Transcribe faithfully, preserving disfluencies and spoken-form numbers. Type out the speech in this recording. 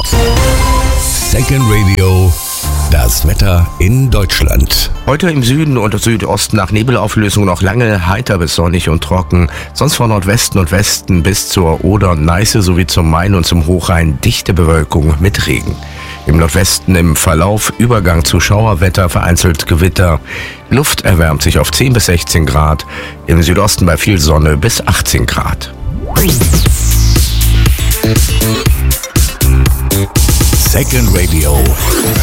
Second Radio, das Wetter in Deutschland. Heute im Süden und Südosten nach Nebelauflösung noch lange heiter bis sonnig und trocken. Sonst von Nordwesten und Westen bis zur Oder und Neiße sowie zum Main und zum Hochrhein dichte Bewölkung mit Regen. Im Nordwesten im Verlauf Übergang zu Schauerwetter, vereinzelt Gewitter. Luft erwärmt sich auf zehn bis sechzehn Grad. Im Südosten bei viel Sonne bis achtzehn Grad. Second Radio.